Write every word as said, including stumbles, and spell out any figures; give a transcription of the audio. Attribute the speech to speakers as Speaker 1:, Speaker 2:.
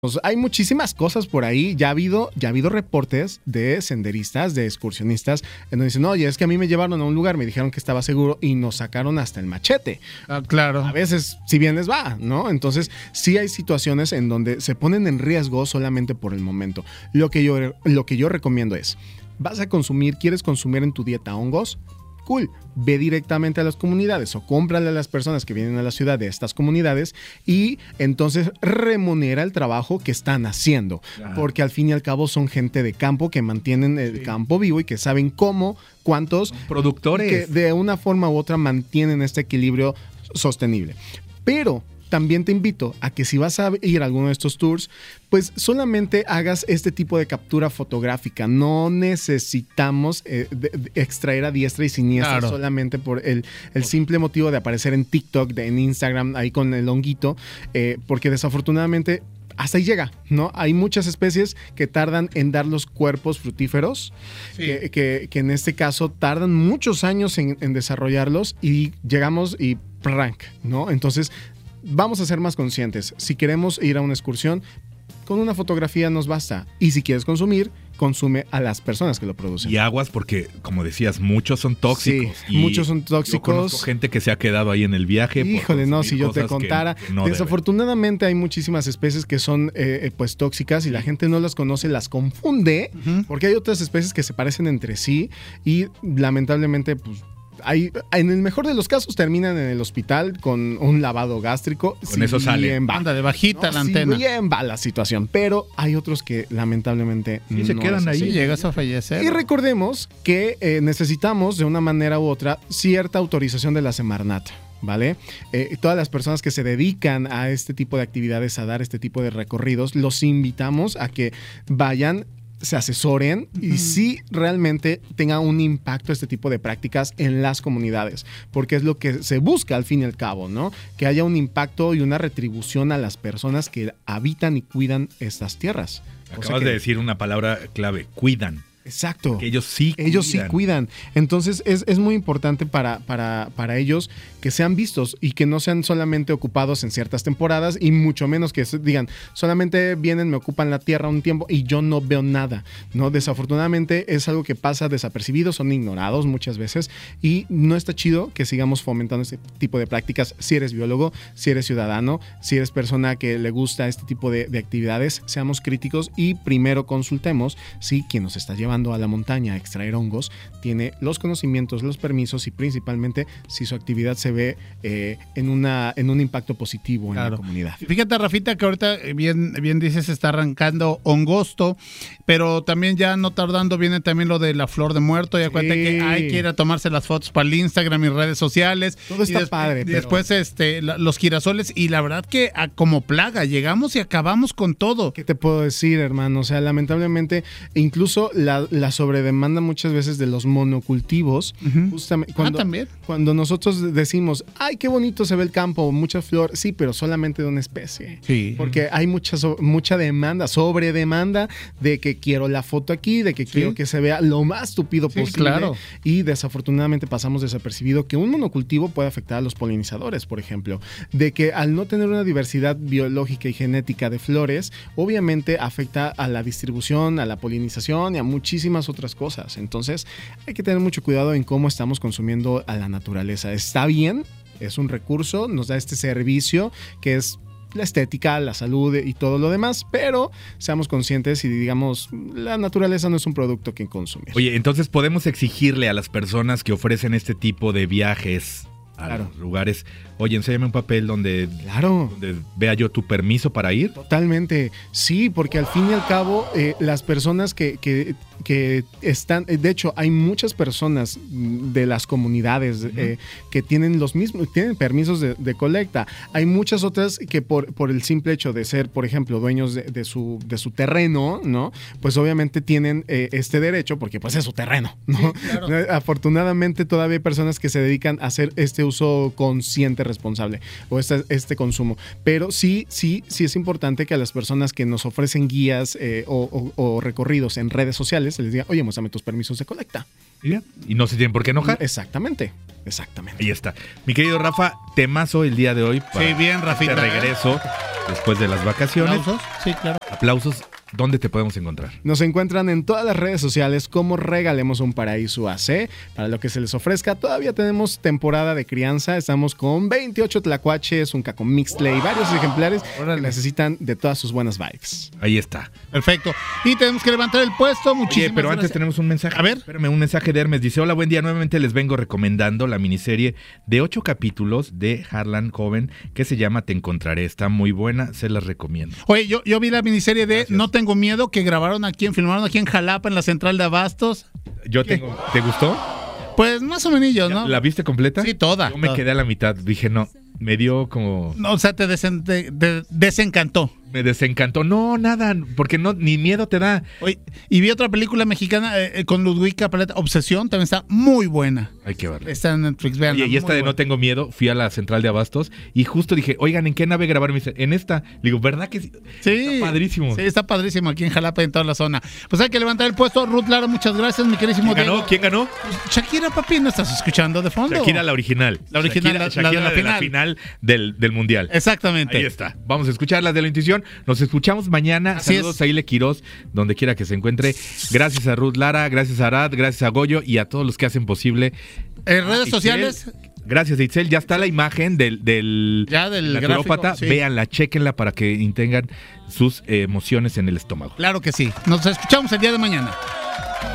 Speaker 1: Pues hay muchísimas cosas por ahí. Ya ha habido, ya ha habido reportes de senderistas, de excursionistas, en donde dicen, oye, es que a mí me llevaron a un lugar, me dijeron que estaba seguro y nos sacaron hasta el machete.
Speaker 2: Ah, claro.
Speaker 1: A veces, si bien les va, ¿no? Entonces, sí hay situaciones en donde se ponen en riesgo solamente por el momento. Lo que yo, lo que yo recomiendo es, ¿vas a consumir, quieres consumir en tu dieta hongos? Cool, ve directamente a las comunidades o cómprale a las personas que vienen a la ciudad de estas comunidades y entonces remunera el trabajo que están haciendo, claro. Porque al fin y al cabo son gente de campo que mantienen el sí. campo vivo y que saben cómo, cuántos
Speaker 3: son productores
Speaker 1: que de una forma u otra mantienen este equilibrio sostenible. Pero también te invito a que si vas a ir a alguno de estos tours, pues solamente hagas este tipo de captura fotográfica. No necesitamos eh, de, de extraer a diestra y siniestra claro. solamente por el, el simple motivo de aparecer en TikTok, de, en Instagram, ahí con el honguito, eh, porque desafortunadamente hasta ahí llega, ¿no? Hay muchas especies que tardan en dar los cuerpos fructíferos, sí. que, que, que en este caso tardan muchos años en, en desarrollarlos y llegamos y ¡prank!, ¿no? Entonces, vamos a ser más conscientes. Si queremos ir a una excursión, con una fotografía nos basta. Y si quieres consumir, consume a las personas que lo producen.
Speaker 3: Y aguas porque, como decías, muchos son tóxicos.
Speaker 1: Sí, y muchos son tóxicos.
Speaker 3: Yo conozco gente que se ha quedado ahí en el viaje.
Speaker 1: Híjole, no, si yo te contara. Que, que no desafortunadamente deben. Hay muchísimas especies que son eh, pues tóxicas y sí. la gente no las conoce, las confunde, uh-huh. porque hay otras especies que se parecen entre sí y lamentablemente, pues, Hay, en el mejor de los casos terminan en el hospital con un lavado gástrico.
Speaker 3: Con sí, eso sale.
Speaker 2: Va. Anda de bajita ¿no? la sí, antena.
Speaker 1: Bien va la situación, pero hay otros que lamentablemente
Speaker 3: sí, no se quedan ahí.
Speaker 2: Sí, llegas a fallecer.
Speaker 1: Y recordemos que eh, necesitamos de una manera u otra cierta autorización de la Semarnat. ¿Vale? Eh, todas las personas que se dedican a este tipo de actividades, a dar este tipo de recorridos, los invitamos a que vayan, se asesoren uh-huh. y sí realmente tenga un impacto este tipo de prácticas en las comunidades, porque es lo que se busca al fin y al cabo, ¿no? Que haya un impacto y una retribución a las personas que habitan y cuidan estas tierras.
Speaker 3: Acabas
Speaker 1: o sea que,
Speaker 3: de decir una palabra clave, cuidan.
Speaker 1: Exacto.
Speaker 3: Que ellos sí cuidan.
Speaker 1: Ellos sí cuidan. Entonces es, es muy importante para, para, para ellos que sean vistos y que no sean solamente ocupados en ciertas temporadas y mucho menos que digan, solamente vienen, me ocupan la tierra un tiempo y yo no veo nada, ¿no? Desafortunadamente es algo que pasa desapercibido, son ignorados muchas veces y no está chido que sigamos fomentando este tipo de prácticas. Si eres biólogo, si eres ciudadano, si eres persona que le gusta este tipo de, de actividades, seamos críticos y primero consultemos si quien nos está llevando a la montaña a extraer hongos tiene los conocimientos, los permisos y principalmente si su actividad se ve eh, en, una, en un impacto positivo claro. en la comunidad.
Speaker 2: Fíjate, Rafita, que ahorita bien, bien dices, está arrancando hongosto, pero también ya no tardando viene también lo de la flor de muerto y acuérdate sí. que hay que ir a tomarse las fotos para el Instagram y redes sociales.
Speaker 1: Todo está
Speaker 2: y des-
Speaker 1: padre.
Speaker 2: Y
Speaker 1: pero...
Speaker 2: después este, la, los girasoles y la verdad que a, como plaga llegamos y acabamos con todo.
Speaker 1: ¿Qué te puedo decir, hermano? O sea, lamentablemente incluso la la sobredemanda muchas veces de los monocultivos, uh-huh. justamente cuando,
Speaker 2: ah, ¿también?
Speaker 1: cuando nosotros decimos, ay, qué bonito se ve el campo, mucha flor, sí, pero solamente de una especie.
Speaker 2: Sí.
Speaker 1: Porque hay mucha, mucha demanda, sobredemanda de que quiero la foto aquí, de que sí. quiero que se vea lo más tupido sí, posible.
Speaker 2: Claro.
Speaker 1: Y desafortunadamente pasamos desapercibido que un monocultivo puede afectar a los polinizadores, por ejemplo. De que al no tener una diversidad biológica y genética de flores, obviamente afecta a la distribución, a la polinización y a muchísimas muchísimas otras cosas. Entonces hay que tener mucho cuidado en cómo estamos consumiendo a la naturaleza. Está bien, es un recurso, nos da este servicio que es la estética, la salud y todo lo demás, pero seamos conscientes y digamos, la naturaleza no es un producto que consumir.
Speaker 3: Oye, entonces podemos exigirle a las personas que ofrecen este tipo de viajes a
Speaker 1: claro.
Speaker 3: los lugares, oye, enséñame un papel donde,
Speaker 1: claro.
Speaker 3: donde vea yo tu permiso para ir.
Speaker 1: Totalmente, sí, porque al fin y al cabo eh, las personas que, que, que están, de hecho hay muchas personas de las comunidades uh-huh. eh, que tienen los mismos, tienen permisos de, de colecta. Hay muchas otras que por, por el simple hecho de ser, por ejemplo, dueños de, de, su, de su terreno, ¿no? Pues obviamente tienen eh, este derecho porque pues es su terreno, ¿no? Sí, claro. Afortunadamente todavía hay personas que se dedican a hacer este uso consciente, responsable o este, este consumo, pero sí, sí, sí es importante que a las personas que nos ofrecen guías eh, o, o, o recorridos en redes sociales sociales, se les diga, oye, muéstrame tus permisos de colecta.
Speaker 3: ¿Y, ya? y no se tienen por qué enojar.
Speaker 1: Exactamente, exactamente.
Speaker 3: Ahí está. Mi querido Rafa, temazo el día de hoy. Para
Speaker 2: sí, bien, Rafita.
Speaker 3: De regreso, después de las vacaciones.
Speaker 2: ¿Aplausos? Sí, claro.
Speaker 3: Aplausos. ¿Dónde te podemos encontrar?
Speaker 1: Nos encuentran en todas las redes sociales como Regalemos un Paraíso A C. Para lo que se les ofrezca, todavía tenemos temporada de crianza. Estamos con veintiocho tlacuaches, un caco mixtle y varios ejemplares Órale. que necesitan de todas sus buenas vibes.
Speaker 3: Ahí está.
Speaker 2: Perfecto. Y tenemos que levantar el puesto. Muchísimas
Speaker 3: Oye, pero
Speaker 2: gracias.
Speaker 3: antes tenemos un mensaje.
Speaker 2: A ver.
Speaker 3: Espérame, un mensaje de Hermes. Dice, hola, buen día. Nuevamente les vengo recomendando la miniserie de ocho capítulos de Harlan Coben que se llama Te Encontraré. Está muy buena, se las recomiendo.
Speaker 2: Oye, yo, yo vi la miniserie de
Speaker 3: Gracias.
Speaker 2: No Tengo Miedo que grabaron aquí, filmaron aquí en Jalapa, en la central de Abastos.
Speaker 3: Yo tengo. ¿Te gustó?
Speaker 2: Pues más o menos, ¿no?
Speaker 3: ¿La viste completa?
Speaker 2: Sí, toda.
Speaker 3: Yo me
Speaker 2: toda.
Speaker 3: quedé a la mitad. Dije, no, me dio como...
Speaker 2: No, o sea, te, desen, te, te desencantó.
Speaker 3: Me desencantó. No, nada, porque no ni miedo te da.
Speaker 2: Oye, y vi otra película mexicana eh, con Ludwika Paleta, Obsesión, también está muy buena.
Speaker 3: Hay que verla.
Speaker 2: Está en Netflix, vean.
Speaker 3: Oye, y esta de buena. No Tengo Miedo, fui a la central de Abastos y justo dije, oigan, ¿en qué nave grabaron? Me dice, en esta. Le digo, ¿verdad que sí?
Speaker 2: Sí.
Speaker 3: Está padrísimo.
Speaker 2: Sí, está padrísimo aquí en Jalapa y en toda la zona. Pues hay que levantar el puesto. Ruth Lara, muchas gracias, mi querísimo
Speaker 3: ¿Quién
Speaker 2: Diego.
Speaker 3: ganó? ¿Quién ganó?
Speaker 2: Pues Shakira, papi, ¿no estás escuchando de fondo?
Speaker 3: Shakira, la original.
Speaker 2: La original,
Speaker 3: Shakira,
Speaker 2: la,
Speaker 3: Shakira
Speaker 2: la de la
Speaker 3: de
Speaker 2: final.
Speaker 3: La final del, del Mundial.
Speaker 2: Exactamente.
Speaker 3: Ahí está. Vamos a escuchar las de la intuición. Nos escuchamos mañana.
Speaker 2: Así
Speaker 3: Saludos
Speaker 2: es.
Speaker 3: a Ile Quiroz, donde quiera que se encuentre. Gracias a Ruth Lara, gracias a Arad, gracias a Goyo y a todos los que hacen posible.
Speaker 2: En redes
Speaker 3: Itzel,
Speaker 2: sociales.
Speaker 3: Gracias, Itzel. Ya está la imagen del, del
Speaker 2: Ya del
Speaker 3: naturópata.
Speaker 2: gráfico, sí.
Speaker 3: Véanla, chéquenla para que tengan sus eh, emociones en el estómago.
Speaker 2: Claro que sí. Nos escuchamos el día de mañana.